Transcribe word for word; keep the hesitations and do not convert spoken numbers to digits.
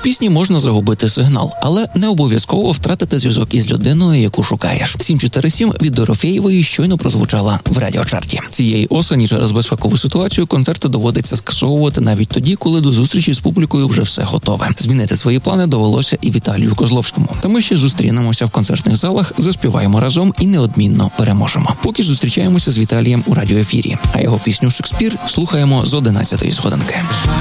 пісні можна загубити сигнал, але не обов'язково втратити зв'язок із людиною, яку шукаєш. сім чотири сім від Дорофєєвої щойно прозвучала в радіочарті. Цієї осені через безпекову ситуацію концерти доводиться скасовувати навіть тоді, коли до зустрічі з публікою вже все готове. Змінити свої плани довелося і Віталію Козловському. Та ми ще зустрінемося в концертних залах, заспіваємо разом і неодмінно переможемо. Поки ж зустрічаємося з Віталієм у радіоефірі, а його пісню «Шекспір» слухаємо з одинадцятої сходинки.